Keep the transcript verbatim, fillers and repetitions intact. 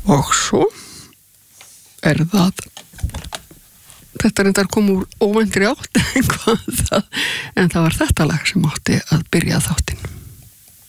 Og svo er það, þetta reyndar kom úr óvæntri átt, en, það, en það var þetta lag sem átti að byrja þáttinn.